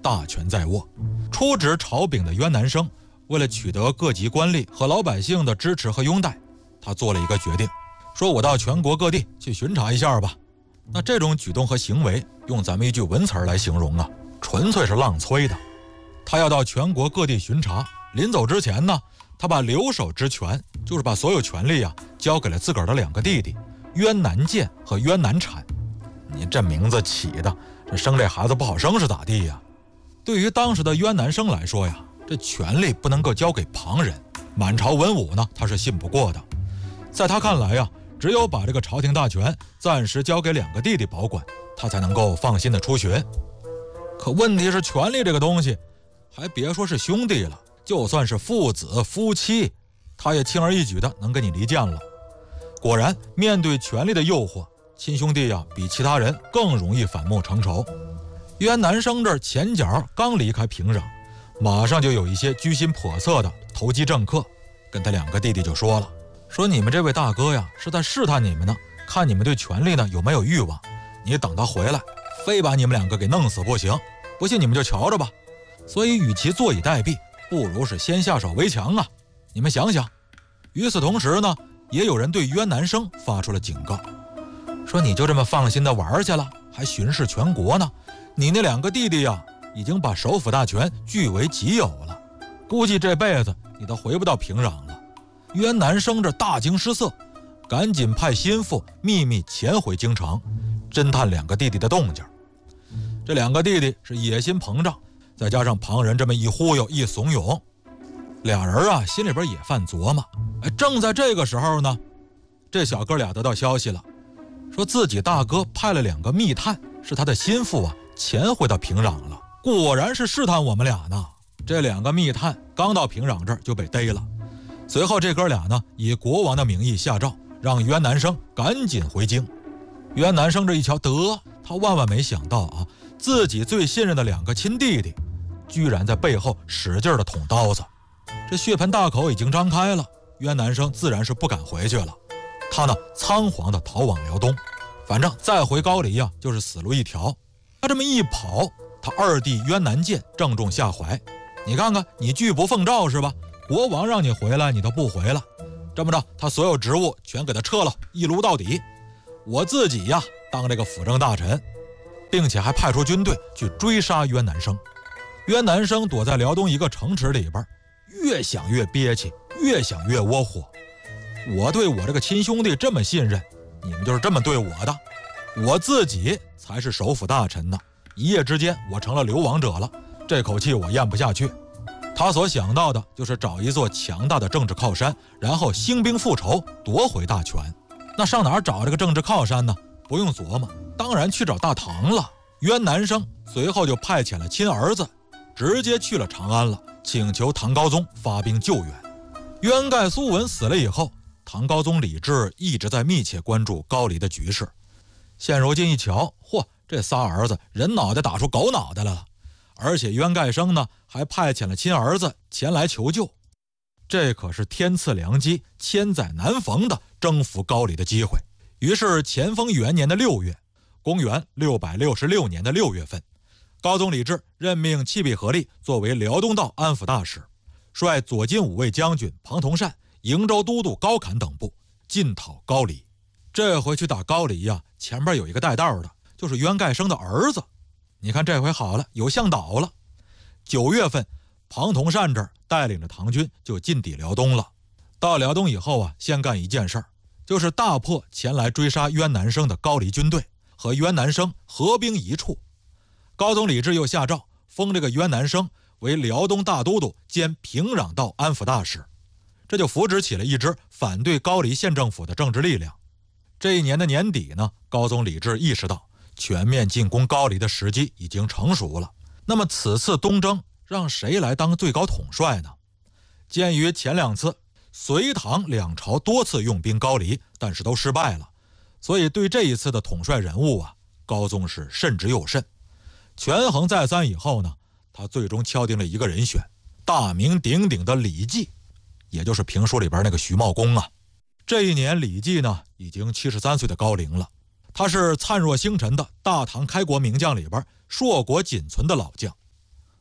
大权在握。出职朝禀的渊南生，为了取得各级官吏和老百姓的支持和拥戴，他做了一个决定，说我到全国各地去巡查一下吧。那这种举动和行为，用咱们一句文词来形容啊，纯粹是浪催的。他要到全国各地巡查，临走之前呢，他把留守之权，就是把所有权力交给了自个儿的2个弟弟渊南建和渊南产。你这名字起的，这生这孩子不好生是咋地呀？对于当时的渊南生来说呀，这权力不能够交给旁人，满朝文武呢他是信不过的。在他看来只有把这个朝廷大权暂时交给2个弟弟保管，他才能够放心的出巡。可问题是，权力这个东西，还别说是兄弟了，就算是父子夫妻，他也轻而易举的能跟你离间了。果然，面对权力的诱惑，亲兄弟比其他人更容易反目成仇。渊南生这前脚刚离开平壤，马上就有一些居心叵测的投机政客跟他2个弟弟就说了，说你们这位大哥是在试探你们呢，看你们对权力呢有没有欲望，你等他回来，非把你们2个给弄死不行，不信你们就瞧着吧。所以与其坐以待毙，不如是先下手为强啊，你们想想。与此同时呢，也有人对渊南生发出了警告，说你就这么放心的玩去了，还巡视全国呢，你那2个弟弟已经把首辅大权据为己有了，估计这辈子你都回不到平壤了。渊南生这大惊失色，赶紧派心腹秘密潜回京城，侦探2个弟弟的动静。这2个弟弟是野心膨胀，再加上旁人这么一忽悠一怂恿，俩人心里边也犯琢磨。正在这个时候呢，这小哥俩得到消息了，说自己大哥派了2个密探，是他的心腹潜回到平壤了，果然是试探我们俩呢。这2个密探刚到平壤这儿就被逮了。随后这哥俩呢，以国王的名义下诏，让渊南生赶紧回京。渊南生这一瞧，他万万没想到自己最信任的2个亲弟弟，居然在背后使劲的捅刀子。这血盆大口已经张开了，渊南生自然是不敢回去了。他呢，仓皇的逃往辽东，反正再回高丽就是死路一条。他这么一跑，他2弟渊南建正中下怀。你看看，你拒不奉诏是吧？国王让你回来，你都不回了。这么着，他所有职务全给他撤了，一撸到底。我自己当这个辅政大臣，并且还派出军队去追杀渊南生。渊南生躲在辽东一个城池里边，越想越憋气，越想越窝火。我对我这个亲兄弟这么信任，你们就是这么对我的？我自己才是首辅大臣呢，一夜之间我成了流亡者了，这口气我咽不下去。他所想到的就是找一座强大的政治靠山，然后兴兵复仇，夺回大权。那上哪儿找这个政治靠山呢？不用琢磨，当然去找大唐了。渊南生随后就派遣了亲儿子，直接去了长安了，请求唐高宗发兵救援。渊盖苏文死了以后，唐高宗李治一直在密切关注高丽的局势。现如今一瞧，这仨儿子人脑袋打出狗脑袋来了，而且渊盖生呢还派遣了亲儿子前来求救，这可是天赐良机，千载难逢的征服高丽的机会。于是乾封元年的6月，公元666年的6月份，高宗李治任命契必合力作为辽东道安抚大使，率左金吾卫将军庞同善、瀛州都督高侃等部进讨高丽。这回去打高丽前边有一个带道的，就是渊盖生的儿子。你看这回好了，有向导了。9月份，庞同善这儿带领着唐军就进抵辽东了。到辽东以后先干一件事儿，就是大破前来追杀渊南生的高丽军队，和渊南生合兵一处。高宗李治又下诏封这个渊南生为辽东大都督兼平壤道安抚大使，这就扶植起了一支反对高丽县政府的政治力量。这一年的年底呢，高宗李治意识到全面进攻高丽的时机已经成熟了。那么此次东征让谁来当最高统帅呢？鉴于前2次隋唐两朝多次用兵高丽，但是都失败了，所以对这一次的统帅人物高宗是慎之又慎。权衡再三以后呢，他最终敲定了一个人选，大名鼎鼎的李绩，也就是评书里边那个徐茂公这一年李绩呢已经73岁的高龄了，他是灿若星辰的大唐开国名将里边硕果仅存的老将。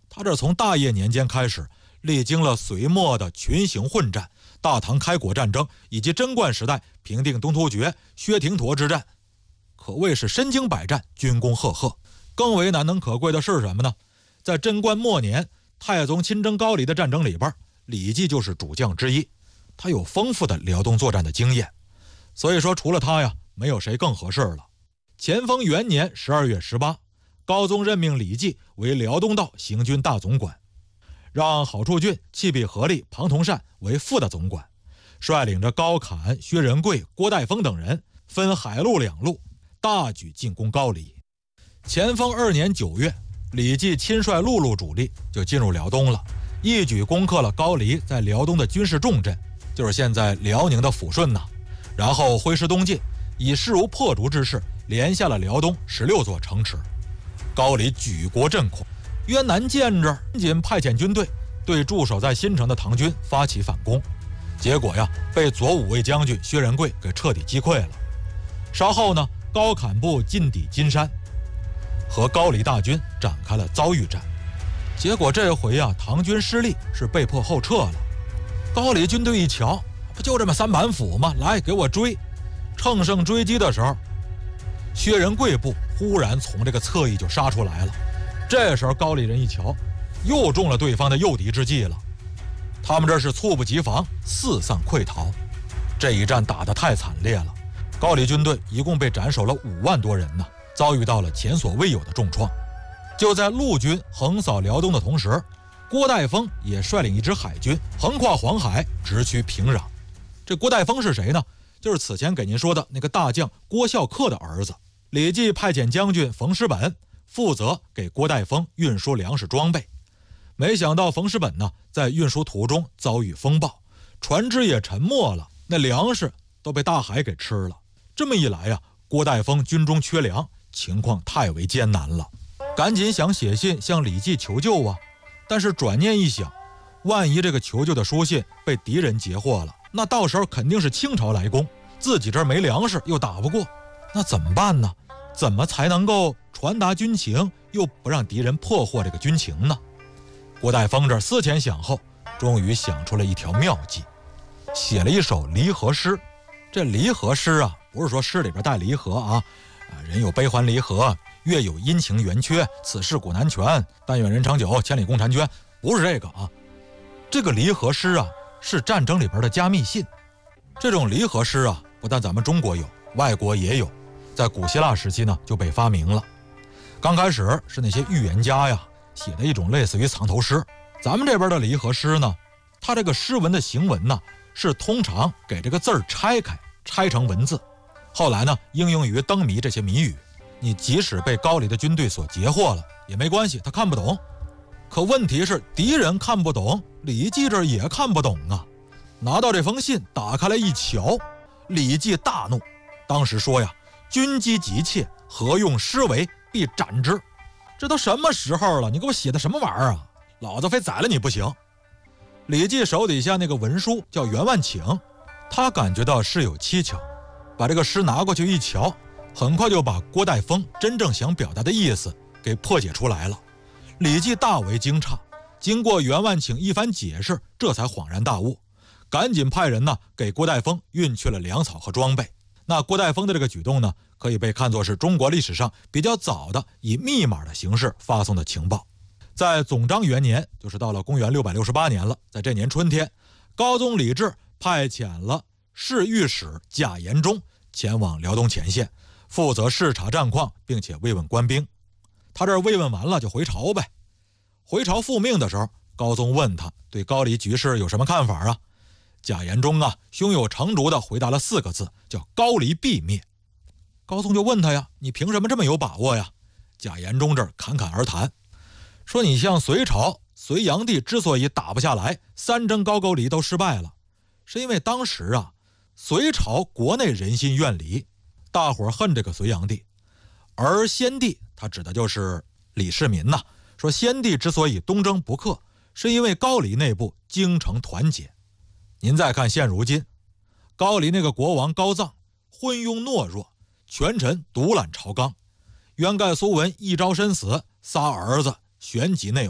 他这从大业年间开始，历经了隋末的群雄混战、大唐开国战争以及贞观时代平定东突厥、薛廷陀之战，可谓是身经百战，军功赫赫。更为难能可贵的是什么呢？在贞观末年，太宗亲征高丽的战争里边，李绩就是主将之一，他有丰富的辽东作战的经验，所以说除了他呀，没有谁更合适了。乾丰元年12月18，高宗任命李绩为辽东道行军大总管，让郝处俊、弃必合力、庞同善为副的总管，率领着高侃、薛仁贵、郭代峰等人分海陆两路，大举进攻高丽。乾丰2年9月，李绩亲率陆路主力就进入辽东了，一举攻克了高丽在辽东的军事重镇，就是现在辽宁的抚顺呐。然后挥师东进，以势如破竹之势连下了辽东16座城池。高丽举国震恐，渊南见着赶紧派遣军队对驻守在新城的唐军发起反攻，结果呀，被左武卫将军薛仁贵给彻底击溃了。稍后呢，高侃部进抵金山，和高丽大军展开了遭遇战。结果这回啊，唐军失利，是被迫后撤了。高丽军队一瞧，不就这么3板斧吗？来，给我追！乘胜追击的时候，薛仁贵部忽然从这个侧翼就杀出来了。这时候高丽人一瞧，又中了对方的诱敌之计了。他们这是猝不及防，四散溃逃。这一战打得太惨烈了，高丽军队一共被斩首了5万多人呢，遭遇到了前所未有的重创。就在陆军横扫辽东的同时，郭代峰也率领一支海军横跨黄海，直趋平壤。这郭代峰是谁呢？就是此前给您说的那个大将郭孝恪的儿子。李绩派遣将军冯师本负责给郭代峰运输粮食装备，没想到冯师本呢，在运输途中遭遇风暴，船只也沉没了，那粮食都被大海给吃了。这么一来呀，郭代峰军中缺粮，情况太为艰难了，赶紧想写信向李绩求救啊。但是转念一想，万一这个求救的书信被敌人截获了，那到时候肯定是清朝来攻，自己这儿没粮食又打不过，那怎么办呢？怎么才能够传达军情，又不让敌人破获这个军情呢？郭代峰这思前想后，终于想出了一条妙计，写了一首离合诗。这离合诗啊，不是说诗里边带离合啊，人有悲欢离合，月有阴晴圆缺，此事古难全，但愿人长久，千里共婵娟，不是这个啊。这个离合诗啊，是战争里边的加密信。这种离合诗啊，不但咱们中国有，外国也有，在古希腊时期呢就被发明了。刚开始是那些预言家呀写的一种类似于藏头诗。咱们这边的离合诗呢，它这个诗文的行文呢，是通常给这个字儿拆开，拆成文字，后来呢应用于灯谜这些谜语。你即使被高丽的军队所截获了也没关系，他看不懂。可问题是敌人看不懂，李绩这儿也看不懂啊。拿到这封信打开来一瞧，李绩大怒，当时说呀，军机急切，何用诗为，必斩之。这都什么时候了，你给我写的什么玩意儿啊？老子非宰了你不行。李绩手底下那个文书叫袁万顷，他感觉到事有蹊跷，把这个诗拿过去一瞧，很快就把郭代峰真正想表达的意思给破解出来了。李绩大为惊诧，经过袁万顷一番解释，这才恍然大悟，赶紧派人呢给郭代峰运去了粮草和装备。那郭代峰的这个举动呢，可以被看作是中国历史上比较早的以密码的形式发送的情报。在总章元年，就是到了公元668年了，在这年春天，高宗李治派遣了侍御史贾延忠前往辽东前线，负责视察战况，并且慰问官兵。他这慰问完了就回朝呗。回朝复命的时候，高宗问他对高丽局势有什么看法啊？贾延忠啊，胸有成竹地回答了4个字，叫高丽必灭。高宗就问他呀，你凭什么这么有把握呀？贾延忠这儿侃侃而谈，说你像隋朝，隋炀帝之所以打不下来，3征高句丽都失败了，是因为当时啊，隋朝国内人心怨离，大伙儿恨这个隋炀帝。而先帝他指的就是李世民呐，说先帝之所以东征不克，是因为高丽内部精诚团结。您再看现如今，高丽那个国王高臧昏庸懦弱，权臣独揽朝纲，渊盖苏文一朝身死，仨儿子旋即内